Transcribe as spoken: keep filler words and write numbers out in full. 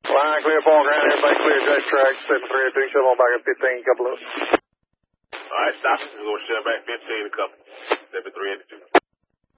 Line clear, phone ground, everybody clear, J track, seven three eight two, shut on back at fifteen, couple of. All right, stop. We're going to shut back fifteen, a couple. seven three eight two.